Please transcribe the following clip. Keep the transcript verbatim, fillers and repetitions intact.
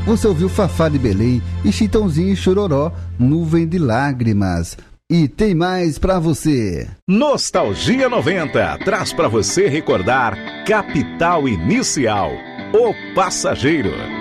você ouviu Fafá de Belém e Chitãozinho e Chororó, Nuvem de Lágrimas. E tem mais pra você. Nostalgia noventa traz pra você recordar Capital Inicial, O Passageiro.